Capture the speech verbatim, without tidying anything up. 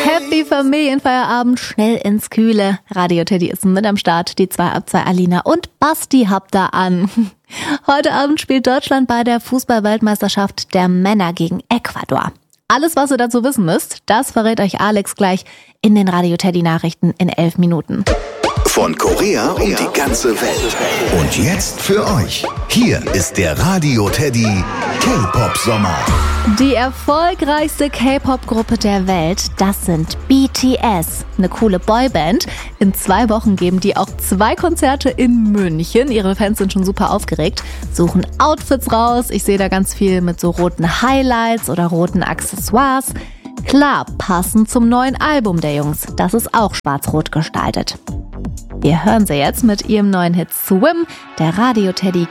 Happy Familienfeierabend, schnell ins Kühle. Radio Teddy ist mit am Start, die zwei ab zwei Alina und Basti habt da an. Heute Abend spielt Deutschland bei der Fußball-Weltmeisterschaft der Männer gegen Ecuador. Alles, was ihr dazu wissen müsst, das verrät euch Alex gleich in den Radio Teddy Nachrichten in elf Minuten. Von Korea um die ganze Welt. Und jetzt für euch. Hier ist der Radio Teddy K-Pop Sommer. Die erfolgreichste K-Pop-Gruppe der Welt, das sind B T S. Eine coole Boyband. In zwei Wochen geben die auch zwei Konzerte in München. Ihre Fans sind schon super aufgeregt, suchen Outfits raus. Ich sehe da ganz viel mit so roten Highlights oder roten Accessoires. Klar, passend zum neuen Album der Jungs. Das ist auch schwarz-rot gestaltet. Wir hören sie jetzt mit ihrem neuen Hit Swim, der Radio Teddy